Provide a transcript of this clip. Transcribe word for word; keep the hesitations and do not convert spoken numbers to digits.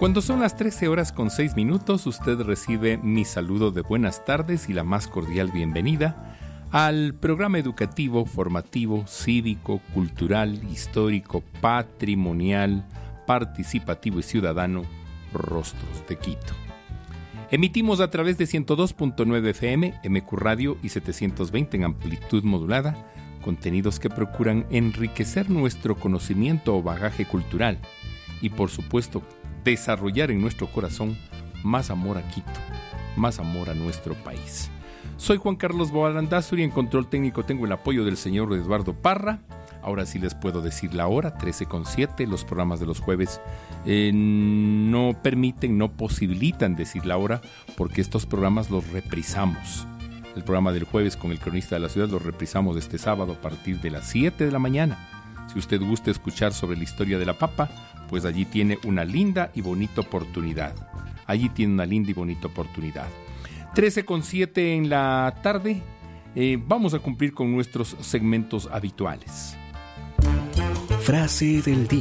Cuando son las trece horas con seis minutos, usted recibe mi saludo de buenas tardes y la más cordial bienvenida al programa educativo, formativo, cívico, cultural, histórico, patrimonial, participativo y ciudadano Rostros de Quito. Emitimos a través de ciento dos punto nueve F M, M Q Radio y setecientos veinte en amplitud modulada, contenidos que procuran enriquecer nuestro conocimiento o bagaje cultural y, por supuesto, desarrollar en nuestro corazón más amor a Quito, más amor a nuestro país. Soy Juan Carlos Boalandazuri y en control técnico tengo el apoyo del señor Eduardo Parra. Ahora sí les puedo decir la hora, trece con siete. Los programas de los jueves eh, no permiten, no posibilitan decir la hora porque estos programas los reprisamos. El programa del jueves con el cronista de la ciudad lo reprisamos este sábado a partir de las siete de la mañana. Si usted gusta escuchar sobre la historia de la papa, pues allí tiene una linda y bonita oportunidad. Allí tiene una linda y bonita oportunidad. trece con siete en la tarde, eh, vamos a cumplir con nuestros segmentos habituales. Frase del día.